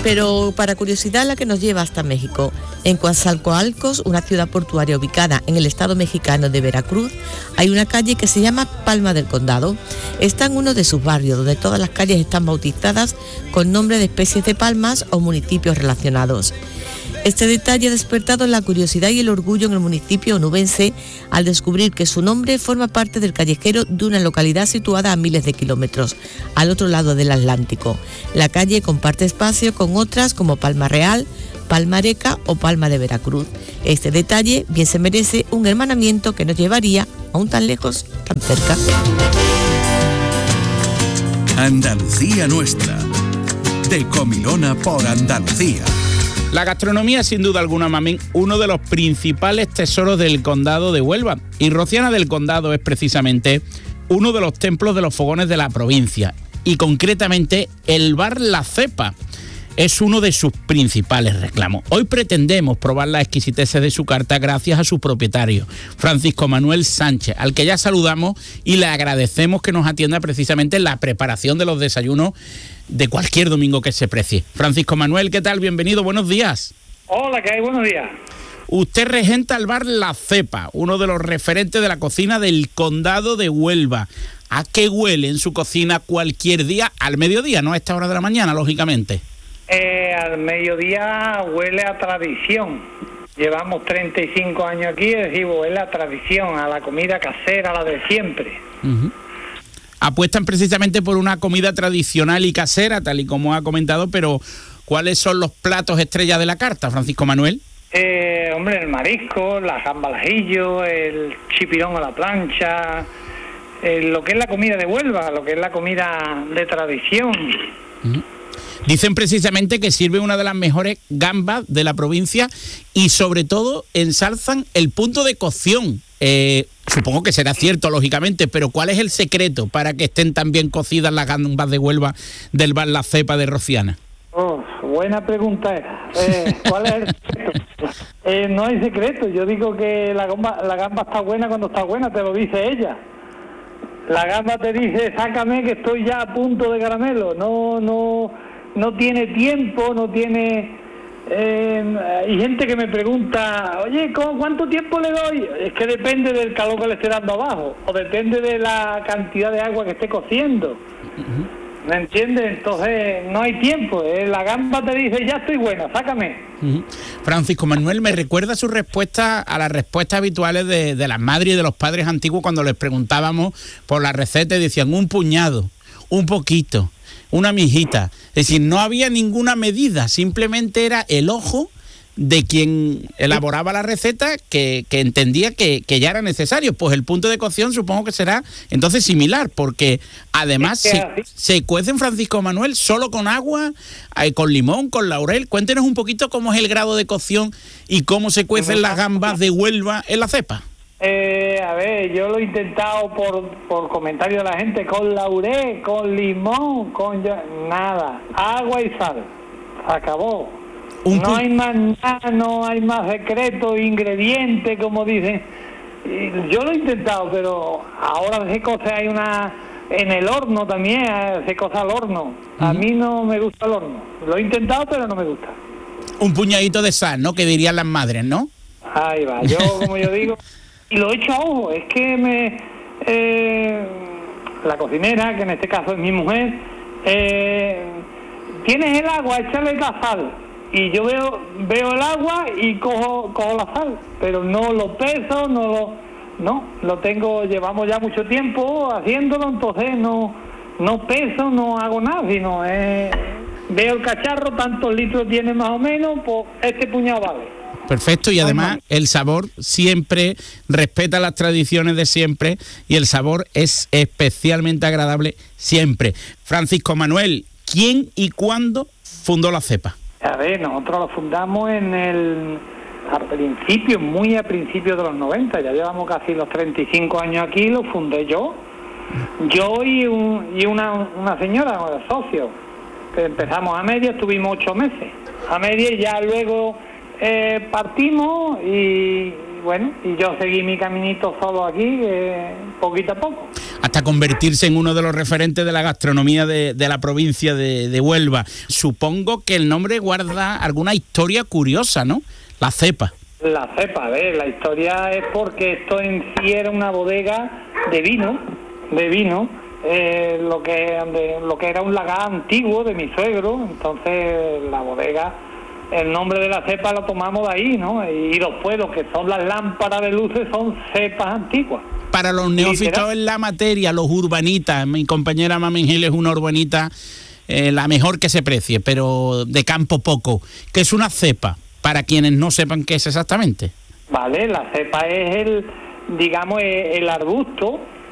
Pero para curiosidad, la que nos lleva hasta México. En Coatzacoalcos, una ciudad portuaria ubicada en el estado mexicano de Veracruz, hay una calle que se llama Palma del Condado. Está en uno de sus barrios, donde todas las calles están bautizadas con nombre de especies de palmas o municipios relacionados. Este detalle ha despertado la curiosidad y el orgullo en el municipio onubense al descubrir que su nombre forma parte del callejero de una localidad situada a miles de kilómetros, al otro lado del Atlántico. La calle comparte espacio con otras como Palma Real, Palma Areca o Palma de Veracruz. Este detalle bien se merece un hermanamiento que nos llevaría, aún tan lejos, tan cerca. Andalucía nuestra, de Comilona por Andalucía. La gastronomía es sin duda alguna, Mamín, uno de los principales tesoros del condado de Huelva. Y Rociana del Condado es precisamente uno de los templos de los fogones de la provincia. Y concretamente el bar La Cepa es uno de sus principales reclamos. Hoy pretendemos probar las exquisiteces de su carta gracias a su propietario, Francisco Manuel Sánchez, al que ya saludamos y le agradecemos que nos atienda precisamente en la preparación de los desayunos de cualquier domingo que se precie. Francisco Manuel, ¿qué tal? Bienvenido, buenos días. Hola, ¿qué hay? Buenos días. Usted regenta el bar La Cepa, uno de los referentes de la cocina del condado de Huelva. ¿A qué huele en su cocina cualquier día? Al mediodía, no a esta hora de la mañana, lógicamente. Al mediodía huele a tradición. Llevamos 35 años aquí y decimos, huele a tradición, a la comida casera, a la de siempre. Uh-huh. Apuestan precisamente por una comida tradicional y casera, tal y como ha comentado, pero ¿cuáles son los platos estrella de la carta, Francisco Manuel? Hombre, el marisco, la gamba al ajillo, el chipirón a la plancha, lo que es la comida de Huelva, lo que es la comida de tradición. Uh-huh. Dicen precisamente que sirve una de las mejores gambas de la provincia y sobre todo ensalzan el punto de cocción. Supongo que será cierto, lógicamente, pero ¿cuál es el secreto para que estén tan bien cocidas las gambas de Huelva del bar La Cepa de Rociana? Buena pregunta era. ¿Cuál es el secreto? No hay secreto. Yo digo que la gamba está buena cuando está buena, te lo dice ella. La gamba te dice, sácame que estoy ya a punto de caramelo. No tiene tiempo, no tiene... hay gente que me pregunta, oye, ¿cuánto tiempo le doy? Es que depende del calor que le esté dando abajo, o depende de la cantidad de agua que esté cociendo. Uh-huh. ¿Me entiendes? Entonces no hay tiempo. La gamba te dice, ya estoy buena, sácame. Uh-huh. Francisco Manuel, me recuerda su respuesta a las respuestas habituales de las madres y de los padres antiguos cuando les preguntábamos por la receta y decían un puñado, un poquito, una mijita. Es decir, no había ninguna medida, simplemente era el ojo de quien elaboraba la receta que entendía que ya era necesario. Pues el punto de cocción supongo que será entonces similar, porque además se cuecen, Francisco Manuel, solo con agua, con limón, con laurel. Cuéntenos un poquito cómo es el grado de cocción y cómo se cuecen las gambas de Huelva en La Cepa. A ver, yo lo he intentado por comentarios de la gente, con laurel, con limón, nada, agua y sal, acabó. No hay más nada, no hay más secretos, ingredientes, como dicen. Yo lo he intentado, pero ahora se cose hay en el horno también, se cose al horno. A mí no me gusta el horno. Lo he intentado, pero no me gusta. Un puñadito de sal, ¿no? Que dirían las madres, ¿no? Ahí va, como yo digo... Y lo he hecho a ojo, es que la cocinera, que en este caso es mi mujer, tienes el agua, échale la sal. Y yo veo el agua y cojo la sal, pero no lo peso, lo tengo, llevamos ya mucho tiempo haciéndolo, entonces no peso, no hago nada, sino veo el cacharro, tantos litros tiene más o menos, pues este puñado vale. Perfecto, y además el sabor siempre respeta las tradiciones de siempre y el sabor es especialmente agradable siempre. Francisco Manuel, ¿quién y cuándo fundó La Cepa? A ver, nosotros lo fundamos muy a principios de los 90, ya llevamos casi los 35 años aquí, lo fundé yo y una señora, un socio, que empezamos a media, estuvimos 8 meses, a media y ya luego... partimos y bueno, y yo seguí mi caminito solo aquí, poquito a poco. Hasta convertirse en uno de los referentes de la gastronomía de la provincia de Huelva. Supongo que el nombre guarda alguna historia curiosa, ¿no? La Cepa. La Cepa, la historia es porque esto en sí era una bodega de vino, lo que era un lagar antiguo de mi suegro. Entonces la bodega, el nombre de la Cepa lo tomamos de ahí, ¿no? Y después lo que son las lámparas de luces son cepas antiguas. Para los neófitos en la materia, los urbanitas, mi compañera Mami Gil es una urbanita, la mejor que se precie, pero de campo poco. ¿Qué es una cepa? Para quienes no sepan qué es exactamente. Vale, la cepa es el arbusto